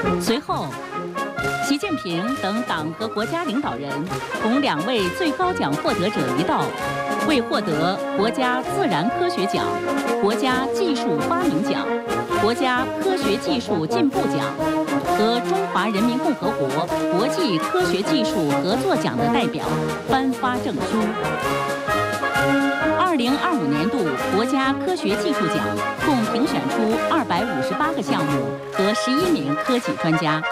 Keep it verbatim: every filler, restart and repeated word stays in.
随后，习近平等党和国家领导人同两位最高奖获得者一道，为获得国家自然科学奖、国家技术发明奖、国家科学技术进步奖和中华人民共和国国际科学技术合作奖的代表颁发证书。二零二五年度国家科学技术奖共评选出二百五十八个项目和十一名科技专家。